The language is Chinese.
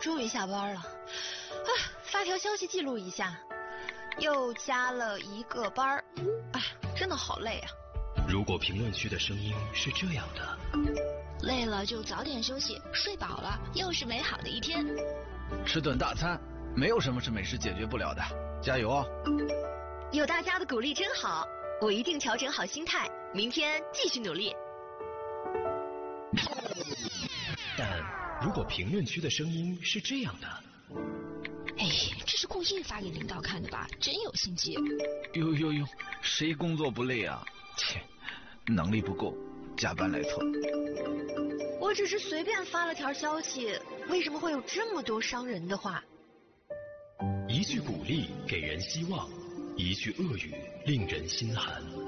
终于下班了。啊，发条消息记录一下，又加了1个班儿。哎，真的好累啊。 如果评论区的声音是这样的， 累了就早点休息，睡饱了又是美好的一天。 吃顿大餐，没有什么是美食解决不了的，加油啊！ 有大家的鼓励真好，我一定调整好心态，明天继续努力。 但如果评论区的声音是这样的， 哎，这是故意发给领导看的吧？真有心机。 哟，谁工作不累啊？切，能力不够，加班来凑。 我只是随便发了条消息，为什么会有这么多伤人的话？ 一句鼓励给人希望，一句恶语令人心寒。